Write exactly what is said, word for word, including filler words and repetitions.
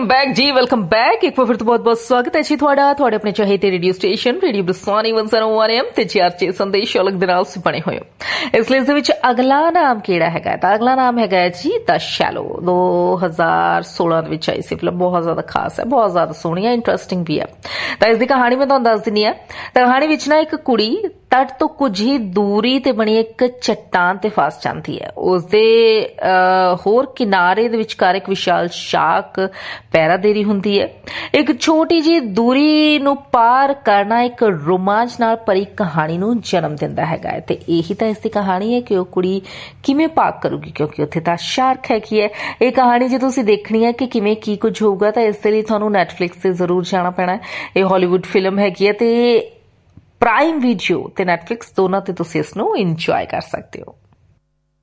Welcome back जी, welcome back. एक बार फिर तो बहुत बहुत स्वागत है जी ਤੁਹਾਡਾ ਤੁਹਾਡੇ ਆਪਣੇ ਚਾਹੀਦੇ ਰੇਡੀਓ ਸਟੇਸ਼ਨ ਰੇਡੀਓ ਬਸਵਾਨੀ ਇੱਕ ਸੌ ਇੱਕ ਐਮ ਤੇ ਜੀਆਰਚੇ ਸੰਦੇਸ਼ ਅਲੱਗ ਦੇ ਨਾਲ ਤੁਸੀਂ ਬਣੇ ਹੋਏ ਹੋ। ਇਸ ਲਈ ਇਸ ਦੇ ਵਿੱਚ ਅਗਲਾ ਨਾਮ ਕਿਹੜਾ ਹੈਗਾ ਤਾਂ ਅਗਲਾ ਨਾਮ ਹੈਗਾ ਜੀ ਦ ਸ਼ੈਲੋ। ਦੋ ਹਜ਼ਾਰ ਸੋਲਾਂ ਦੇ ਵਿੱਚ ਆਈ ਸੀ ਫਿਲਮ, ਬਹੁਤ ਜ਼ਿਆਦਾ ਖਾਸ ਹੈ, ਬਹੁਤ ਜ਼ਿਆਦਾ ਸੋਹਣੀ ਹੈ, ਇੰਟਰਸਟਿੰਗ ਵੀ ਹੈ। ਤਾਂ ਇਸ ਦੀ ਕਹਾਣੀ ਮੈਂ ਤੁਹਾਨੂੰ ਦੱਸ ਦਿੰਦੀ ਹਾਂ। ਤਾਂ ਕਹਾਣੀ ਵਿੱਚ ਨਾ ਇੱਕ ਕੁੜੀ ਤੱਟ ਤੋਂ ਕੁਝ ਹੀ ਦੂਰੀ ਤੇ ਬਣੀ ਇੱਕ ਚੱਟਾਨ ਤੇ ਫਸ ਜਾਂਦੀ ਹੈ। ਉਸਦੇ ਹੋਰ ਕਿਨਾਰੇ ਦੇ ਵਿਚਕਾਰ ਇੱਕ ਵਿਸ਼ਾਲ ਸ਼ਾਰਕ ਪਹਿਰਾ ਦੇ ਰਹੀ ਹੁੰਦੀ ਹੈ। ਇੱਕ ਛੋਟੀ ਜਿਹੀ ਦੂਰੀ ਨੂੰ ਪਾਰ ਕਰਨਾ ਇੱਕ ਰੋਮਾਂਚ ਨਾਲ ਭਰੀ ਕਹਾਣੀ ਨੂੰ ਜਨਮ ਦਿੰਦਾ ਹੈਗਾ ਹੈ ਤੇ ਇਹੀ ਤਾਂ ਇਸ ਦੀ ਕਹਾਣੀ ਹੈ ਕਿ ਉਹ ਕੁੜੀ ਕਿਵੇਂ ਭਾਗ ਕਰੂਗੀ, ਕਿਉਂਕਿ ਉੱਥੇ ਤਾਂ ਸ਼ਾਰਕ ਹੈਗੀ ਹੈ। ਇਹ ਕਹਾਣੀ ਜੇ ਤੁਸੀਂ ਦੇਖਣੀ ਹੈ ਕਿ ਕਿਵੇਂ ਕੀ ਕੁਝ ਹੋਊਗਾ ਤਾਂ ਇਸ ਦੇ ਲਈ ਤੁਹਾਨੂੰ ਨੈਟਫਲਿਕਸ ਤੇ ਜ਼ਰੂਰ ਜਾਣਾ ਪੈਣਾ। ਇਹ ਹਾਲੀਵੁੱਡ ਫਿਲਮ ਹੈਗੀ ਹੈ ਤੇ ਪ੍ਰਾਈਮ ਵੀਡੀਓ ਤੇ ਨੈਟਫਲਿਕਸ ਦੋਨਾਂ ਤੇ ਤੁਸੀਂ ਇਸ ਨੂੰ ਇੰਜੋਏ ਕਰ ਸਕਦੇ ਹੋ।